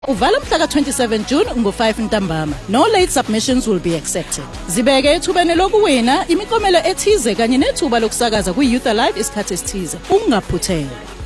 Uvala mhla ka-27 June ngo-5 ntambama. No late submissions will be accepted. Zibeke ethubeni lokuwina imiklomelo ethize kanye nethuba lokusakaza kwi-Youth Alive isikhathi esithize. Ungaphuthelwa.